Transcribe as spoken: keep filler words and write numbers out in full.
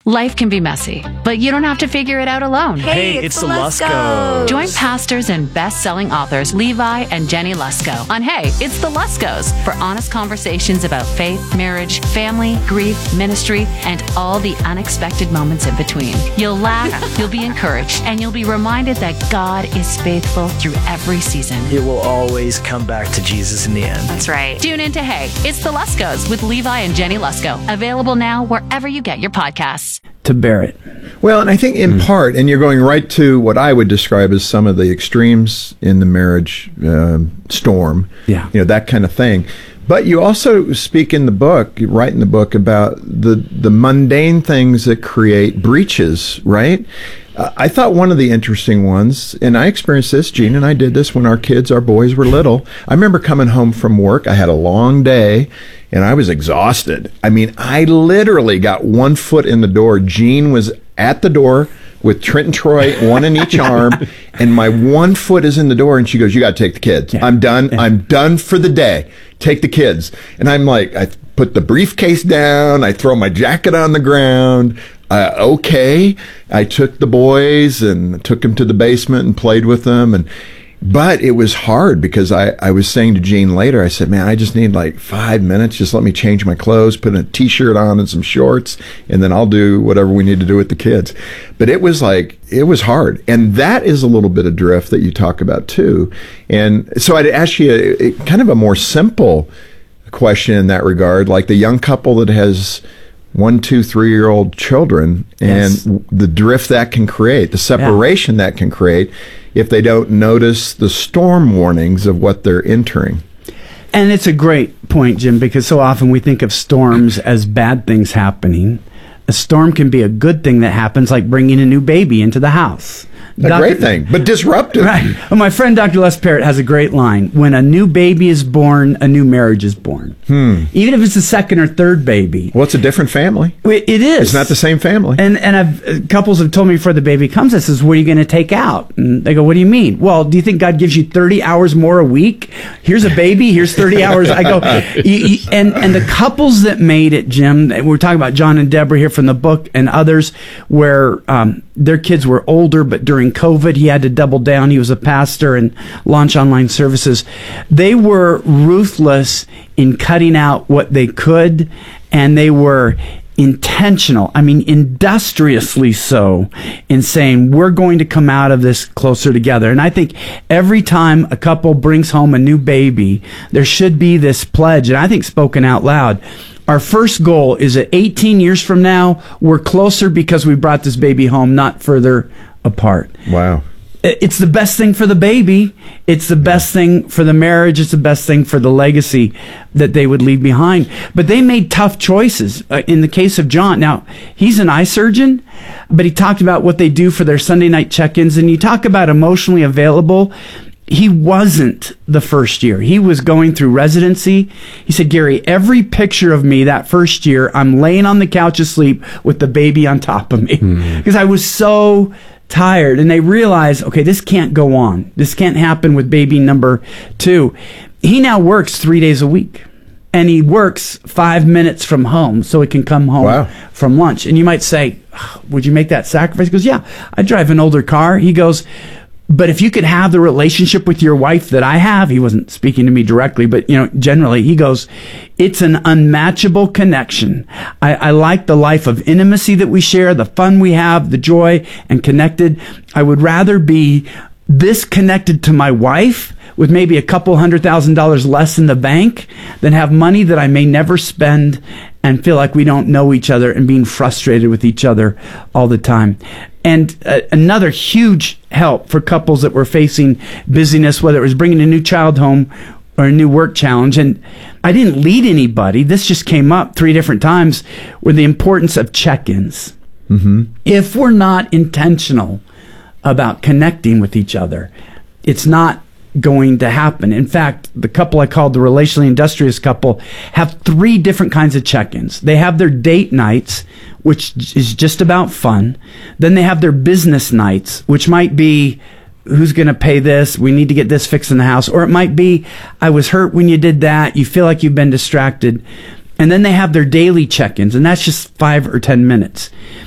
Life can be messy, but you don't have to figure it out alone. Hey, Hey, it's, it's the the Luskos. Join pastors and best-selling authors Levi and Jenny Lusko on Hey, It's the Luskos for honest conversations about faith, marriage, family, grief, ministry, and all the unexpected moments in between. You'll laugh, you'll be encouraged, and you'll be reminded that God is faithful through every season. It will always come back to Jesus in the end. That's right. Tune in to Hey, It's the Luskos with Levi and Jenny Lusko. Available now wherever you get your podcasts. To bear it. Well, and I think in part, and you're going right to what I would describe as some of the extremes in the marriage um storm, Yeah. you know, that kind of thing. But you also speak in the book, you write in the book about the the mundane things that create breaches, right? Uh, I thought one of the interesting ones, and I experienced this, Gene and I did this when our kids, our boys were little. I remember coming home from work. I had a long day, and I was exhausted. I mean, I literally got one foot in the door. Gene was at the door with Trent and Troy, one in each arm, and my one foot is in the door, and she goes, "You got to take the kids. Yeah. I'm done. Yeah. I'm done for the day. Take the kids." And I'm like, I put the briefcase down. I throw my jacket on the ground. Uh, okay. I took the boys and took them to the basement and played with them. And but it was hard because I, I was saying to Gene later, I said, man, I just need like five minutes. Just let me change my clothes, put a T-shirt on and some shorts, and then I'll do whatever we need to do with the kids. But it was like, it was hard. And that is a little bit of drift that you talk about too. And so I'd ask you a, a, kind of a more simple question in that regard, like the young couple that has one, two, three-year-old children, and Yes. the drift that can create, the separation that can create if they don't notice the storm warnings of what they're entering. And it's a great point, Jim, because so often we think of storms as bad things happening. A storm can be a good thing that happens, like bringing a new baby into the house. A Doctor great thing, but disruptive. Right. Well, my friend Doctor Les Parrott has a great line. When a new baby is born, a new marriage is born. Hmm. Even if it's the second or third baby. Well, it's a different family. It it is. It's not the same family. And and I've, uh, couples have told me before the baby comes, I says, what are you going to take out? And they go, what do you mean? Well, do you think God gives you thirty hours more a week? Here's a baby, here's thirty hours. I go, you, you, and, and the couples that made it, Jim, we're talking about John and Deborah here from the book and others where um, their kids were older, but during COVID, he had to double down. He was a pastor and launch online services. They were ruthless in cutting out what they could, and they were intentional, I mean, industriously so, in saying, we're going to come out of this closer together. And I think every time a couple brings home a new baby, there should be this pledge, and I think spoken out loud. Our first goal is that eighteen years from now, we're closer because we brought this baby home, not further apart. Wow. It's the best thing for the baby. It's the best thing for the marriage. It's the best thing for the legacy that they would leave behind. But they made tough choices. Uh, in the case of John, now, he's an eye surgeon, but he talked about what they do for their Sunday night check-ins. And you talk about emotionally available. He wasn't the first year. He was going through residency. He said, Gary, every picture of me that first year, I'm laying on the couch asleep with the baby on top of me. Because I was so tired. And they realized, okay, this can't go on. This can't happen with baby number two. He now works three days a week. And he works five minutes from home so he can come home Wow. from lunch. And you might say, would you make that sacrifice? He goes, yeah, I drive an older car. He goes, but if you could have the relationship with your wife that I have, he wasn't speaking to me directly, but, you know, generally, he goes, it's an unmatchable connection. I, I like the life of intimacy that we share, the fun we have, the joy, and connected. I would rather be this connected to my wife with maybe a couple hundred thousand dollars less in the bank than have money that I may never spend and feel like we don't know each other and being frustrated with each other all the time. And uh, another huge help for couples that were facing busyness, whether it was bringing a new child home or a new work challenge. And I didn't lead anybody. This just came up three different times, were the importance of check-ins. Mm-hmm. If we're not intentional about connecting with each other, it's not going to happen. In fact, the couple I called the relationally industrious couple have three different kinds of check-ins. They have their date nights, which is just about fun. Then they have their business nights, which might be, who's going to pay this? We need to get this fixed in the house. Or it might be, I was hurt when you did that. You feel like you've been distracted. And then they have their daily check-ins, and that's just five or ten minutes.